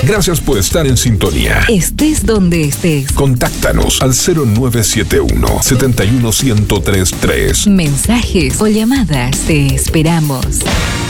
Gracias por estar en sintonía. Estés donde estés. Contáctanos al 0971 71103. Mensajes o llamadas, te esperamos.